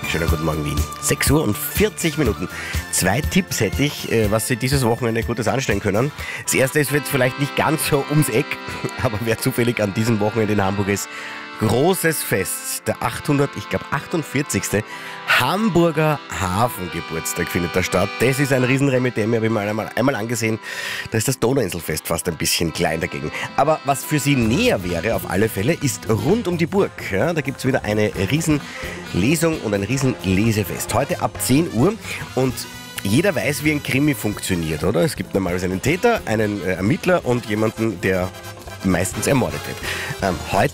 Schönen guten Morgen, Wien. 6 Uhr und 40 Minuten. 2 Tipps hätte ich, was Sie dieses Wochenende Gutes anstellen können. Das erste ist jetzt vielleicht nicht ganz so ums Eck, aber wer zufällig an diesem Wochenende in Hamburg ist, großes Fest, der 48. Hamburger Hafengeburtstag findet da statt. Das ist ein Riesenremittem, habe ich mir einmal angesehen. Da ist das Donauinselfest fast ein bisschen klein dagegen. Aber was für Sie näher wäre, auf alle Fälle, ist rund um die Burg. Ja, da gibt es wieder eine Riesenlesung und ein Riesenlesefest. Heute ab 10 Uhr und jeder weiß, wie ein Krimi funktioniert, oder? Es gibt normalerweise einen Täter, einen Ermittler und jemanden, der meistens ermordet wird. Heute